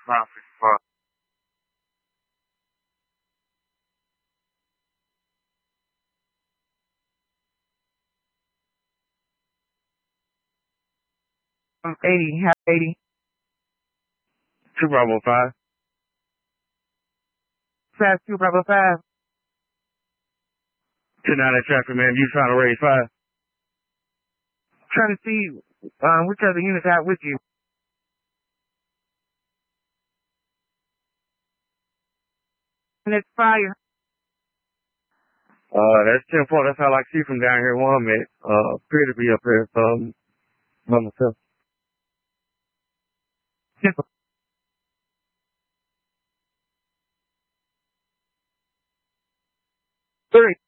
traffic, but 80. 2 Bravo 5. Fast 2 Bravo 5. 2-9 at traffic, man. You trying to raise 5. Trying to see which other units out with you. And it's fire. That's 10-4. That's how I see from down here where I'm at. Appear to be up here by myself. 3.